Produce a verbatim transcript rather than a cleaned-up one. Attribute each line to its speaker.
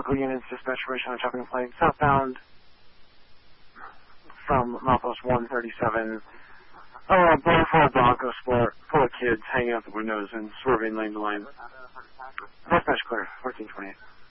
Speaker 1: local units, dispatch information on Shopping Flight southbound from Milepost one thirty-seven. Oh, a Bronco Bronco Sport full of kids hanging out the windows and swerving lane to lane. Dispatch clear, fourteen twenty-eight.